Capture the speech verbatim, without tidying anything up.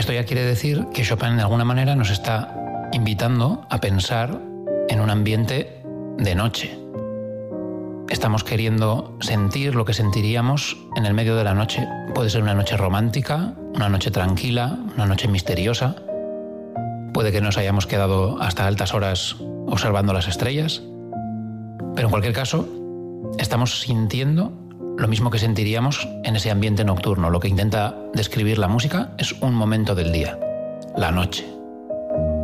Esto ya quiere decir que Chopin de alguna manera nos está invitando a pensar en un ambiente de noche. Estamos queriendo sentir lo que sentiríamos en el medio de la noche. Puede ser una noche romántica, una noche tranquila, una noche misteriosa. Puede que nos hayamos quedado hasta altas horas observando las estrellas. Pero en cualquier caso, estamos sintiendo lo mismo que sentiríamos en ese ambiente nocturno. Lo que intenta describir la música es un momento del día, la noche.